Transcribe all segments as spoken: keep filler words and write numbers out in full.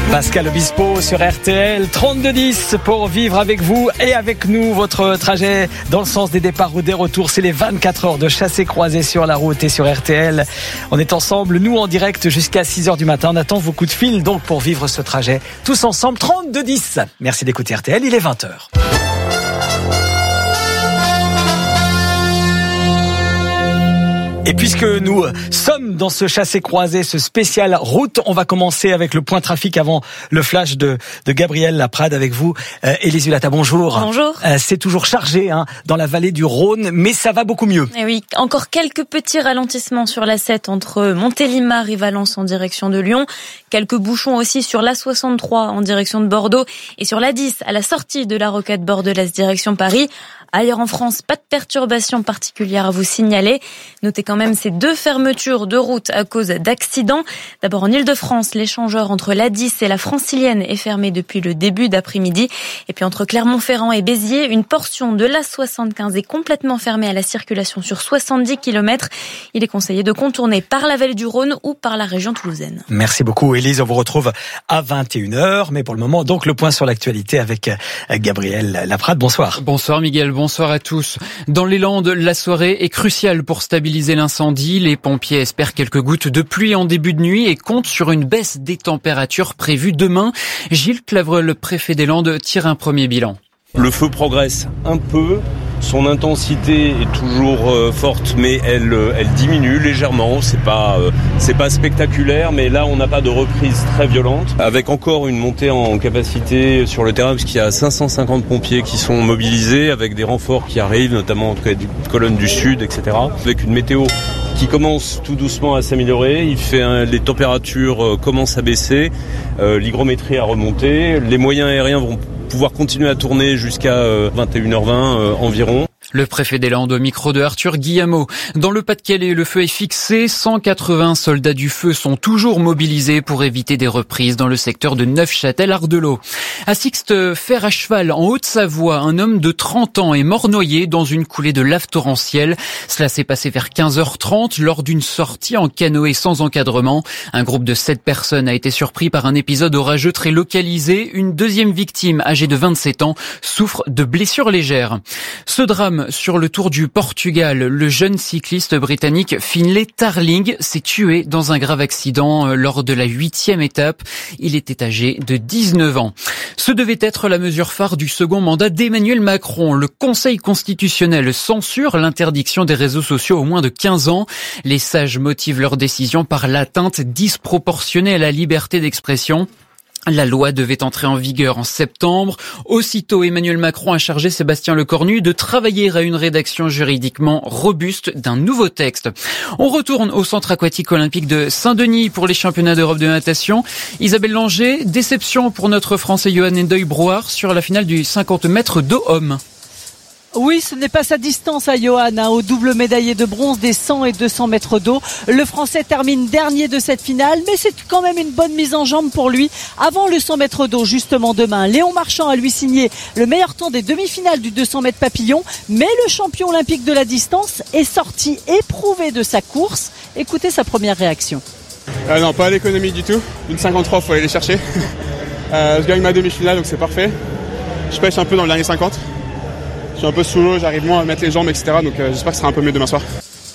Pascal Obispo sur R T L, trente-deux dix pour vivre avec vous et avec nous votre trajet dans le sens des départs ou des retours. C'est les vingt-quatre heures de chassé-croisé sur la route et sur R T L. On est ensemble, nous en direct jusqu'à six heures du matin. On attend vos coups de fil donc pour vivre ce trajet tous ensemble, trente-deux dix. Merci d'écouter R T L, il est vingt heures. Et puisque nous sommes dans ce chassé-croisé, ce spécial route, on va commencer avec le point trafic avant le flash de, de Gabriel Laprade avec vous. Euh, Élise Hulata, bonjour. Bonjour. Euh, c'est toujours chargé hein, dans la vallée du Rhône, mais ça va beaucoup mieux. Et oui, encore quelques petits ralentissements sur l'A sept entre Montélimar et Valence en direction de Lyon. Quelques bouchons aussi sur l'A soixante-trois en direction de Bordeaux et sur l'A dix à la sortie de la rocade bordelaise direction Paris. Ailleurs en France, pas de perturbations particulières à vous signaler. Notez quand même ces deux fermetures de route à cause d'accidents. D'abord en Ile-de-France, l'échangeur entre l'A dix et la Francilienne est fermé depuis le début d'après-midi. Et puis entre Clermont-Ferrand et Béziers, une portion de l'A soixante-quinze est complètement fermée à la circulation sur soixante-dix kilomètres. Il est conseillé de contourner par la vallée du Rhône ou par la région toulousaine. Merci beaucoup Élise, on vous retrouve à vingt et une heures. Mais pour le moment, donc le point sur l'actualité avec Gabriel Laprade. Bonsoir. Bonsoir Miguel, bonsoir à tous. Dans les Landes, la soirée est cruciale pour stabiliser l'incendie. Les pompiers espèrent quelques gouttes de pluie en début de nuit et comptent sur une baisse des températures prévues demain. Gilles Clavreul, préfet des Landes, tire un premier bilan. Le feu progresse un peu. Son intensité est toujours euh, forte, mais elle, euh, elle diminue légèrement. C'est pas, euh, c'est pas spectaculaire, mais là on n'a pas de reprise très violente. Avec encore une montée en capacité sur le terrain, parce qu'il y a cinq cent cinquante pompiers qui sont mobilisés, avec des renforts qui arrivent, notamment en tout cas, des colonnes du sud, et cetera. Avec une météo qui commence tout doucement à s'améliorer. Il fait un, les températures euh, commencent à baisser, euh, l'hygrométrie a remonté, les moyens aériens vont pouvoir continuer à tourner jusqu'à vingt et une heures vingt euh, environ. Le préfet des Landes au micro de Arthur Guillemot. Dans le Pas-de-Calais, le feu est fixé. cent quatre-vingts soldats du feu sont toujours mobilisés pour éviter des reprises dans le secteur de Neufchâtel-Ardelot. À Sixte, fer à cheval, en Haute-Savoie, un homme de trente ans est mort noyé dans une coulée de lave torrentielle. Cela s'est passé vers quinze heures trente lors d'une sortie en canoë sans encadrement. Un groupe de sept personnes a été surpris par un épisode orageux très localisé. Une deuxième victime, âgée de vingt-sept ans, souffre de blessures légères. Ce drame sur le Tour du Portugal, le jeune cycliste britannique Finlay Tarling s'est tué dans un grave accident lors de la huitième étape. Il était âgé de dix-neuf ans. Ce devait être la mesure phare du second mandat d'Emmanuel Macron. Le Conseil constitutionnel censure l'interdiction des réseaux sociaux aux moins de quinze ans. Les sages motivent leur décision par l'atteinte disproportionnée à la liberté d'expression. La loi devait entrer en vigueur en septembre. Aussitôt, Emmanuel Macron a chargé Sébastien Lecornu de travailler à une rédaction juridiquement robuste d'un nouveau texte. On retourne au centre aquatique olympique de Saint-Denis pour les championnats d'Europe de natation. Isabelle Langer, déception pour notre Français Johan Endeuil-Brouard sur la finale du cinquante mètres dos homme. Oui, ce n'est pas sa distance à Johan, hein, au double médaillé de bronze des cent et deux cents mètres d'eau. Le Français termine dernier de cette finale, mais c'est quand même une bonne mise en jambe pour lui. Avant le cent mètres d'eau, justement demain, Léon Marchand a lui signé le meilleur temps des demi-finales du deux cents mètres papillon, mais le champion olympique de la distance est sorti éprouvé de sa course. Écoutez sa première réaction. Euh, non, pas à l'économie du tout. Une cinquante-trois, faut aller les chercher. euh, je gagne ma demi-finale, donc c'est parfait. Je pêche un peu dans le dernier cinquante. Je suis un peu sous l'eau, j'arrive moins à mettre les jambes, et cetera. Donc euh, j'espère que ce sera un peu mieux demain soir.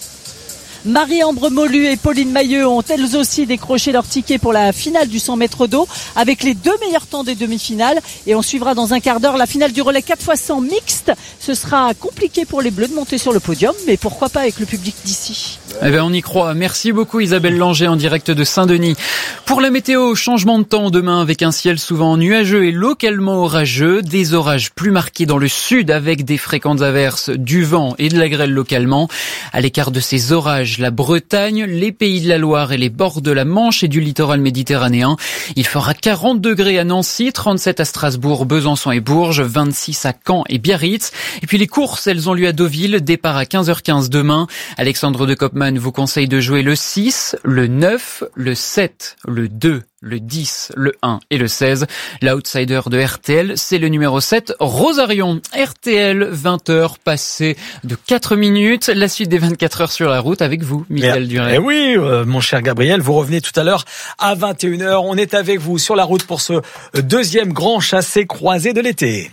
Marie-Ambre Molu et Pauline Mailleux ont elles aussi décroché leur ticket pour la finale du cent mètres d'eau avec les deux meilleurs temps des demi-finales. Et on suivra dans un quart d'heure la finale du relais quatre fois cent mixte. Ce sera compliqué pour les Bleus de monter sur le podium, mais pourquoi pas avec le public d'ici. Eh bien, on y croit. Merci beaucoup Isabelle Langer en direct de Saint-Denis. Pour la météo, changement de temps demain avec un ciel souvent nuageux et localement orageux. Des orages plus marqués dans le sud avec des fréquentes averses, du vent et de la grêle localement. À l'écart de ces orages, la Bretagne, les Pays de la Loire et les bords de la Manche et du littoral méditerranéen. Il fera quarante degrés à Nancy, trente-sept à Strasbourg, Besançon et Bourges, vingt-six à Caen et Biarritz. Et puis les courses, elles ont lieu à Deauville, départ à quinze heures quinze demain. Alexandre de Koopman Topman vous conseille de jouer le six, le neuf, le sept, le deux, le dix, le un et le seize. L'outsider de R T L, c'est le numéro sept, Rosarion. R T L, vingt heures passées de quatre minutes. La suite des vingt-quatre heures sur la route avec vous, Michael Duret. Eh oui, euh, mon cher Gabriel, vous revenez tout à l'heure à vingt et une heures. On est avec vous sur la route pour ce deuxième grand chassé-croisé de l'été.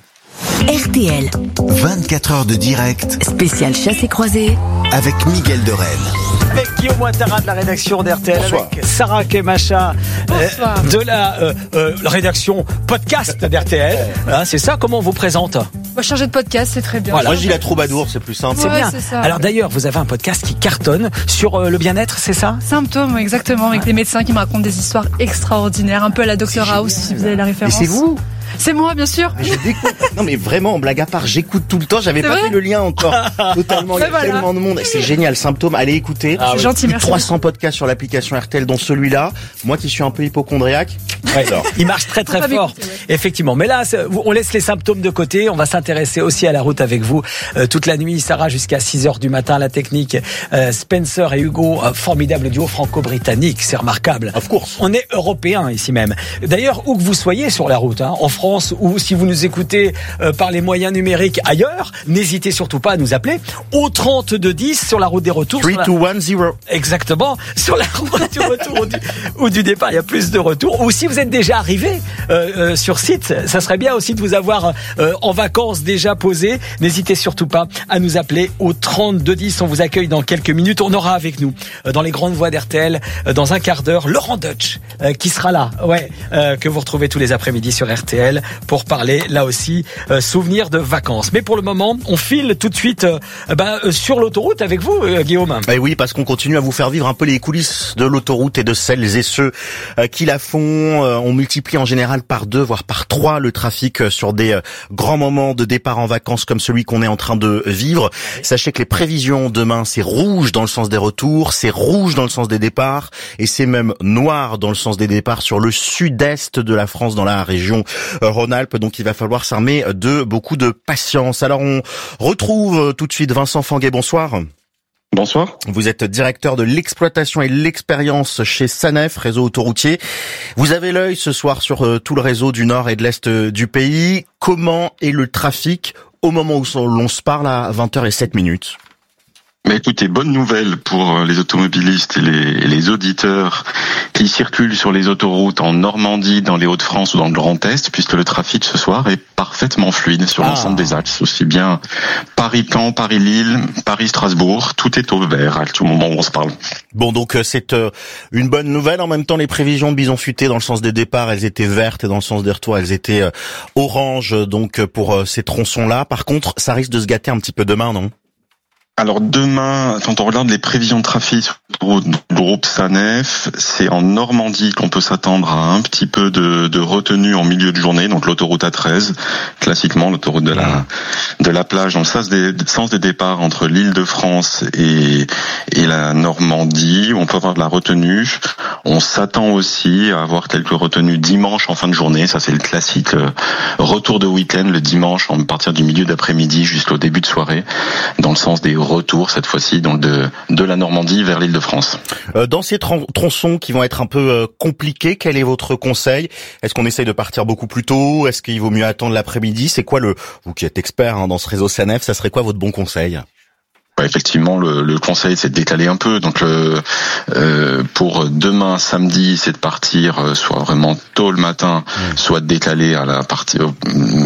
R T L. vingt-quatre heures de direct. Spécial chassé-croisé. Avec Miguel de Rennes. Avec Guillaume Ouattara de la rédaction d'R T L. Bonsoir. Avec Sarah Kemacha euh, de la, euh, euh, la rédaction podcast d'R T L. Hein, c'est ça, comment on vous présente? On va changer de podcast, c'est très bien. Voilà. Moi je dis la troubadour, c'est plus simple. C'est ouais, bien. C'est ça. Alors d'ailleurs, vous avez un podcast qui cartonne sur euh, le bien-être, c'est ça? Symptômes, exactement, avec des médecins qui me racontent des histoires extraordinaires, un peu à la Doctor House, si vous avez la référence. Et c'est vous? C'est moi, bien sûr. Mais je découvre. Non, mais vraiment, blague à part, j'écoute tout le temps. J'avais c'est pas vrai fait le lien encore. Totalement. Il y a voilà. tellement de monde. C'est génial. Symptômes, allez écouter. Ah, c'est oui. gentil, Plus de merci. trois cents podcasts sur l'application R T L, dont celui-là. Moi qui suis un peu hypochondriaque. Ouais, il marche très très fort, ouais. Effectivement. Mais là, on laisse les symptômes de côté. On va s'intéresser aussi à la route avec vous euh, toute la nuit. Sarah jusqu'à six heures du matin. La technique, euh, Spencer et Hugo, euh, formidable duo franco-britannique. C'est remarquable. Of course. On est européens ici même. D'ailleurs, où que vous soyez sur la route, hein, en France ou si vous nous écoutez euh, par les moyens numériques ailleurs, n'hésitez surtout pas à nous appeler au trente-deux dix sur la route des retours. trois deux un zéro. Exactement. Sur la route du retour ou, du, ou du départ, il y a plus de retours. Ou si vous êtes déjà arrivé euh, euh, sur site, ça serait bien aussi de vous avoir euh, en vacances déjà posé. N'hésitez surtout pas à nous appeler au trente-deux dix. On vous accueille dans quelques minutes. On aura avec nous euh, dans les grandes voies d'R T L euh, dans un quart d'heure Laurent Deutsch euh, qui sera là. Ouais, euh, que vous retrouvez tous les après-midi sur R T L pour parler là aussi euh, souvenirs de vacances. Mais pour le moment, on file tout de suite euh, ben, euh, sur l'autoroute avec vous, euh, Guillaume. Et oui, parce qu'on continue à vous faire vivre un peu les coulisses de l'autoroute et de celles et ceux euh, qui la font. Euh, on multiplie en général par deux, voire par trois le trafic euh, sur des euh, grands moments de départ en vacances comme celui qu'on est en train de vivre. Sachez que les prévisions demain, c'est rouge dans le sens des retours, c'est rouge dans le sens des départs et c'est même noir dans le sens des départs sur le sud-est de la France, dans la région euh, Rhône-Alpes. Donc il va falloir s'armer de beaucoup de patience. Alors on retrouve tout de suite Vincent Fanguet. Bonsoir. Bonsoir. Vous êtes directeur de l'exploitation et l'expérience chez Sanef, réseau autoroutier. Vous avez l'œil ce soir sur euh, tout le réseau du nord et de l'est euh, du pays. Comment est le trafic au moment où l'on se parle à vingt heures sept minutes? Mais écoutez, bonne nouvelle pour les automobilistes et les, et les auditeurs qui circulent sur les autoroutes en Normandie, dans les Hauts-de-France ou dans le Grand Est, puisque le trafic ce soir est parfaitement fluide sur ah. l'ensemble des axes, aussi bien Paris-Caen, Paris-Lille, Paris-Strasbourg, tout est au vert à tout moment où on se parle. Bon, donc c'est euh, une bonne nouvelle. En même temps, les prévisions de Bison Futé dans le sens des départs, elles étaient vertes et dans le sens des retours, elles étaient euh, oranges, donc pour euh, ces tronçons-là. Par contre, ça risque de se gâter un petit peu demain, non ? Alors demain, quand on regarde les prévisions de trafic du groupe Sanef, c'est en Normandie qu'on peut s'attendre à un petit peu de, de retenue en milieu de journée, donc l'autoroute A treize, classiquement l'autoroute de la de la plage, dans le sens des, sens des départs entre l'Île-de-France et, et la Normandie, où on peut avoir de la retenue. On s'attend aussi à avoir quelques retenues dimanche en fin de journée, ça c'est le classique euh, retour de week-end le dimanche, à partir du milieu d'après-midi jusqu'au début de soirée, dans le sens des retour cette fois-ci donc de de la Normandie vers l'Île-de-France. Euh, dans ces tron- tronçons qui vont être un peu euh, compliqués, quel est votre conseil? Est-ce qu'on essaye de partir beaucoup plus tôt? Est-ce qu'il vaut mieux attendre l'après-midi? C'est quoi le, vous qui êtes expert hein, dans ce réseau Sanef, ça serait quoi votre bon conseil? Ouais, effectivement, le, le conseil, c'est de décaler un peu. Donc, le, euh, pour demain, samedi, c'est de partir euh, soit vraiment tôt le matin, mmh. soit de décaler à la partie, euh,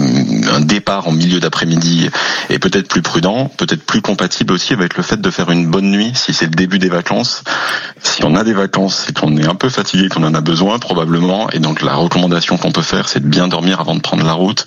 un départ en milieu d'après-midi, et peut-être plus prudent, peut-être plus compatible aussi avec le fait de faire une bonne nuit, si c'est le début des vacances. Si on a des vacances, c'est qu'on est un peu fatigué, qu'on en a besoin probablement, et donc la recommandation qu'on peut faire, c'est de bien dormir avant de prendre la route.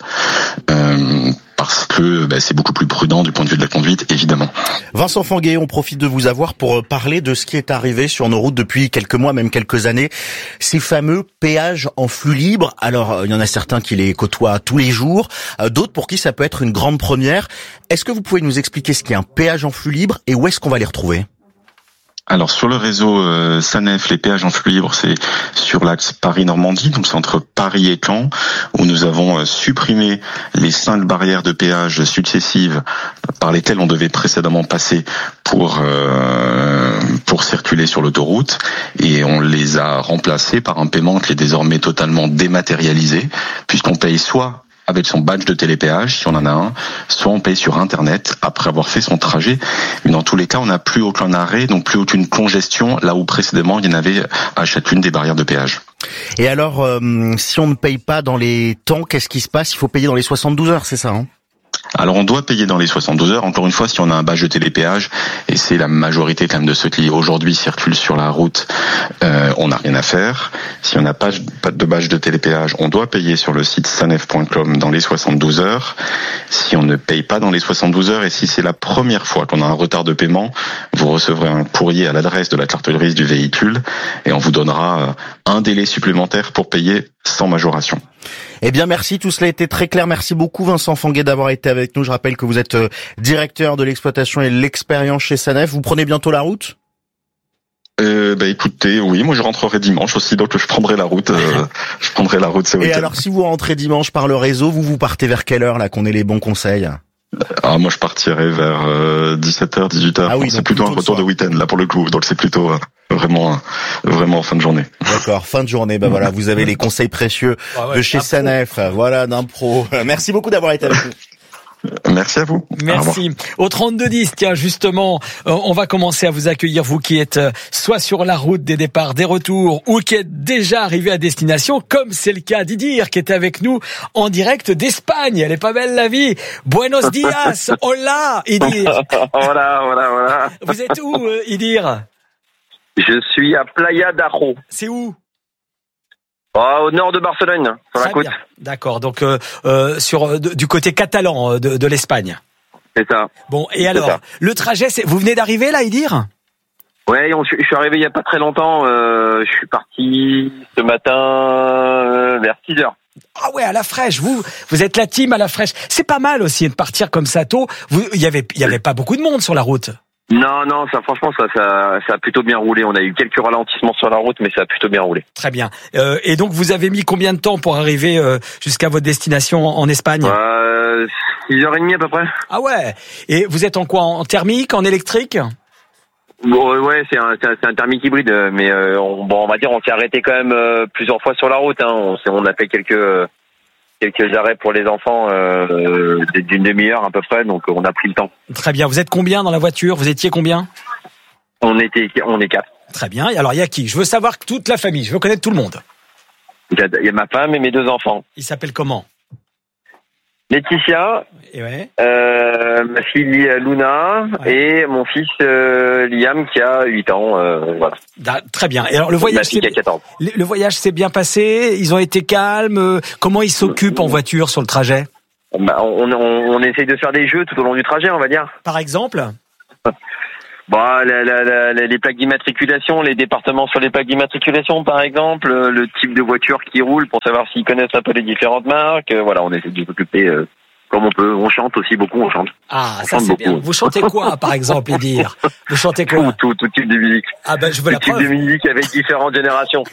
Euh, parce que bah, c'est beaucoup plus prudent du point de vue de la conduite, évidemment. Vincent Fanguet, on profite de vous avoir pour parler de ce qui est arrivé sur nos routes depuis quelques mois, même quelques années, ces fameux péages en flux libre. Alors, il y en a certains qui les côtoient tous les jours, d'autres pour qui ça peut être une grande première. Est-ce que vous pouvez nous expliquer ce qu'est un péage en flux libre et où est-ce qu'on va les retrouver ? Alors sur le réseau euh, SANEF, les péages en flux libre, c'est sur l'axe Paris-Normandie, donc c'est entre Paris et Caen, où nous avons euh, supprimé les cinq barrières de péage successives par lesquelles on devait précédemment passer pour euh, pour circuler sur l'autoroute, et on les a remplacées par un paiement qui est désormais totalement dématérialisé, puisqu'on paye soit avec son badge de télépéage, si on en a un, soit on paye sur Internet après avoir fait son trajet. Mais dans tous les cas, on n'a plus aucun arrêt, donc plus aucune congestion, là où précédemment, il y en avait à chacune des barrières de péage. Et alors, euh, si on ne paye pas dans les temps, qu'est-ce qui se passe? Il faut payer dans les soixante-douze heures, c'est ça, hein? Alors on doit payer dans les soixante-douze heures, encore une fois si on a un badge de télépéage, et c'est la majorité quand même de ceux qui aujourd'hui circulent sur la route, euh, on n'a rien à faire. Si on n'a pas de badge de télépéage, on doit payer sur le site sanef point com dans les soixante-douze heures. Si on ne paye pas dans les soixante-douze heures, et si c'est la première fois qu'on a un retard de paiement, vous recevrez un courrier à l'adresse de la carte grise du véhicule, et on vous donnera un délai supplémentaire pour payer sans majoration. Eh bien, merci. Tout cela a été très clair. Merci beaucoup, Vincent Fanguet, d'avoir été avec nous. Je rappelle que vous êtes euh, directeur de l'exploitation et de l'expérience chez SANEF. Vous prenez bientôt la route? Euh, bah écoutez, oui, moi je rentrerai dimanche aussi, donc je prendrai la route. Euh, je prendrai la route ce week-end. Et alors, si vous rentrez dimanche par le réseau, vous vous partez vers quelle heure là qu'on ait les bons conseils? Ah, moi je partirai vers euh, dix-sept heures, dix-huit heures. Ah oui, c'est plutôt, plutôt un retour de week-end là pour le coup, donc c'est plutôt euh, vraiment, vraiment en fin de journée. D'accord, fin de journée. Bah voilà, vous avez les conseils précieux ah ouais, de chez SANEF. Voilà, d'un pro. Merci beaucoup d'avoir été avec nous. Merci à vous. Merci. Au trente-deux dix, tiens, justement, euh, on va commencer à vous accueillir, vous qui êtes euh, soit sur la route des départs, des retours, ou qui êtes déjà arrivé à destination, comme c'est le cas d'Idir, qui est avec nous en direct d'Espagne. Elle est pas belle, la vie. Buenos dias. Hola, Idir. Voilà, voilà, voilà. Vous êtes où, euh, Idir? Je suis à Playa d'Aro. C'est où? Oh, au nord de Barcelone, sur la côte. D'accord, donc euh, euh, sur de, du côté catalan de, de l'Espagne. C'est ça. Bon, et alors, le trajet, c'est, vous venez d'arriver là, Idir? Ouais, on, je suis arrivé il y a pas très longtemps. Euh, je suis parti ce matin euh, vers six heures. Ah ouais, à la fraîche. Vous, vous êtes la team à la fraîche. C'est pas mal aussi de partir comme ça tôt. Vous, il y avait, il y avait pas beaucoup de monde sur la route. Non, non, ça, franchement, ça, ça, ça a plutôt bien roulé. On a eu quelques ralentissements sur la route, mais ça a plutôt bien roulé. Très bien. Euh, et donc, vous avez mis combien de temps pour arriver euh, jusqu'à votre destination en, en Espagne? euh, six heures trente à peu près. Ah ouais. Et vous êtes en quoi? En thermique, en électrique? Bon, ouais, c'est un, c'est un, c'est un thermique hybride, mais euh, on, bon, on va dire, on s'est arrêté quand même euh, plusieurs fois sur la route. Hein. On, on a fait quelques euh, quelques arrêts pour les enfants euh, d'une demi-heure à peu près, donc on a pris le temps. Très bien. Vous êtes combien dans la voiture? Vous étiez combien? On était, on est quatre. Très bien. Et alors, il y a qui? Je veux savoir toute la famille. Je veux connaître tout le monde. Il y a ma femme et mes deux enfants. Ils s'appellent comment? Laetitia, et ouais. euh, ma fille Luna, ouais. Et mon fils euh, Liam qui a huit ans. Euh, voilà. Da, très bien. Et alors le voyage, c'est, le voyage s'est bien passé. Ils ont été calmes. Comment ils s'occupent en voiture sur le trajet? Bah, on, on, on essaye de faire des jeux tout au long du trajet, on va dire. Par exemple? Bah, la, la, la, les plaques d'immatriculation, les départements sur les plaques d'immatriculation, par exemple, le type de voiture qui roule pour savoir s'ils connaissent un peu les différentes marques. Voilà, on essaie de s'occuper euh, comme on peut. On chante aussi beaucoup, on chante. Ah, on ça chante c'est beaucoup. Bien. Vous chantez quoi, par exemple, Idir? Vous chantez quoi? Tout, tout, tout type de musique. Ah ben, je veux tout la preuve. Tout type de musique avec différentes générations.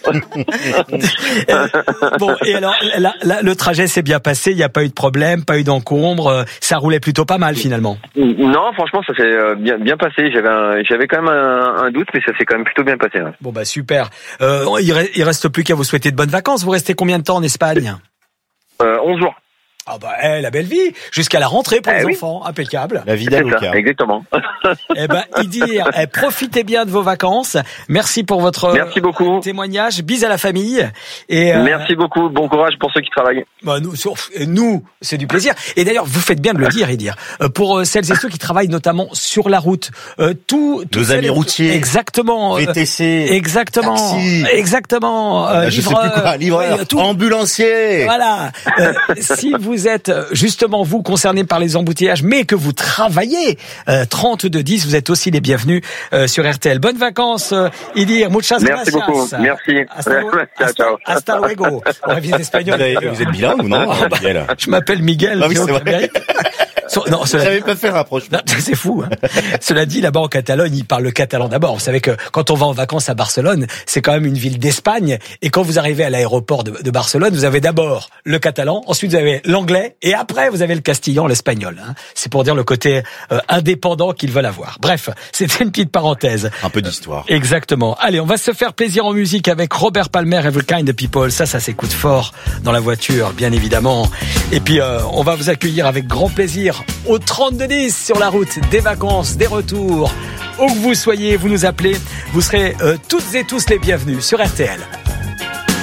Bon, et alors, là, là, le trajet s'est bien passé, il n'y a pas eu de problème, pas eu d'encombre, ça roulait plutôt pas mal finalement. Non, franchement, ça s'est bien, bien passé. J'avais, un, j'avais quand même un, un doute, mais ça s'est quand même plutôt bien passé. Ouais. Bon bah super. Euh, il, reste, il reste plus qu'à vous souhaiter de bonnes vacances. Vous restez combien de temps en Espagne? euh, onze jours. Ah bah eh, la belle vie, jusqu'à la rentrée pour eh les oui. enfants, impeccable. La vie d'Aloca. Exactement. Eh ben Idir, eh, profitez bien de vos vacances. Merci pour votre Merci beaucoup. témoignage. Bis à la famille. Et euh, merci beaucoup. Bon courage pour ceux qui travaillent. Bah nous, nous, c'est du plaisir. Et d'ailleurs, vous faites bien de le dire, Idir. Euh, pour celles et ceux qui travaillent notamment sur la route, euh, tout, nos amis routiers, exactement, V T C, exactement, taxi. exactement, euh, bah, je livreur, sais plus quoi, livreur, oui, tout. Ambulancier. Voilà. Euh, si vous êtes justement vous concerné par les embouteillages, mais que vous travaillez, euh, trente-deux dix, vous êtes aussi les bienvenus euh, sur R T L. Bonnes vacances, euh, Idir. Muchas merci gracias. Beaucoup. Merci. Hasta, ciao, ciao. Hasta luego. On revient espagnol. Vous êtes bilingue ou non? Oh, bah, je m'appelle Miguel. Ah oui, c'est vrai. So, non, Je n'avais pas fait rapprochement. C'est fou. Hein. Cela dit, là-bas en Catalogne, ils parlent le catalan d'abord. Vous savez que quand on va en vacances à Barcelone, c'est quand même une ville d'Espagne. Et quand vous arrivez à l'aéroport de, de Barcelone, vous avez d'abord le catalan, ensuite vous avez l'anglais, et après vous avez le castillan, l'espagnol. Hein. C'est pour dire le côté euh, indépendant qu'ils veulent avoir. Bref, c'était une petite parenthèse. Un peu d'histoire. Exactement. Allez, on va se faire plaisir en musique avec Robert Palmer, Every Kind of People. Ça, ça s'écoute fort dans la voiture, bien évidemment. Et puis, euh, on va vous accueillir avec grand plaisir au trente-deux dix sur la route des vacances, des retours. Où que vous soyez, vous nous appelez. Vous serez euh, toutes et tous les bienvenus sur R T L.